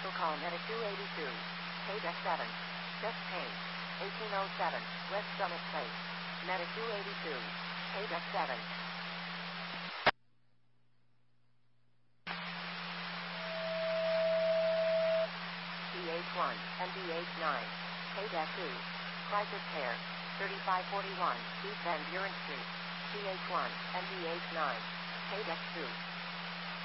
Special call Medic 282. Paydeck 7. Chest pain. 1807. West Summit Place. Medic 282. Paydeck 7. PH1. MDH9. Paydeck 2. Crisis Care. 3541. East Van Buren Street. PH1. MDH9. Paydeck 2.